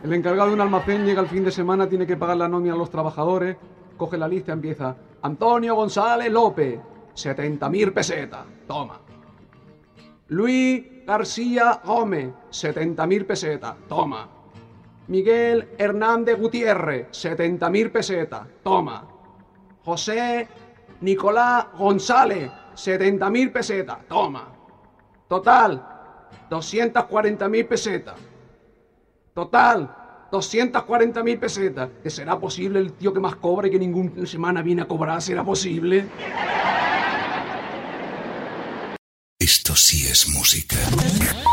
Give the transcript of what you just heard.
El encargado de un almacén llega el fin de semana, tiene que pagar la nómina a los trabajadores, coge la lista y empieza. Antonio González López, 70.000 pesetas, toma. Luis García Gómez, 70.000 pesetas, toma. Miguel Hernández Gutiérrez, 70.000 pesetas, toma. José Nicolás González, 70.000 pesetas, toma. Total, 240.000 pesetas. Total, 240.000 pesetas. ¿Que será posible el tío que más cobra y que ninguna semana viene a cobrar? ¿Será posible? Esto sí es música.